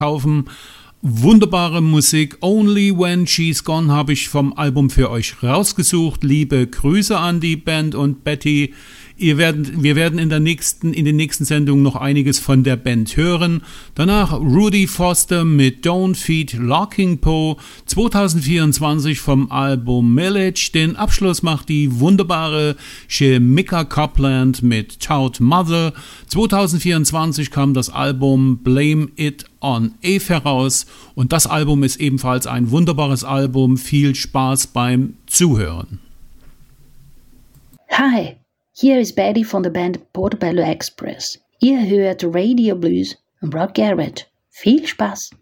kaufen. Wunderbare Musik. Only When She's Gone habe ich vom Album für euch rausgesucht. Liebe Grüße an die Band und Betty. Wir werden in den nächsten Sendungen noch einiges von der Band hören. Danach Rudy Foster mit Don't Feed Locking Po 2024 vom Album Millage. Den Abschluss macht die wunderbare Shemika Copeland mit Tout Mother. 2024 kam das Album Blame It on Eve heraus und das Album ist ebenfalls ein wunderbares Album. Viel Spaß beim Zuhören. Hi, hier ist Betty von der Band Portobello Express. Ihr hört Radio Blues und Rob Garrett. Viel Spaß!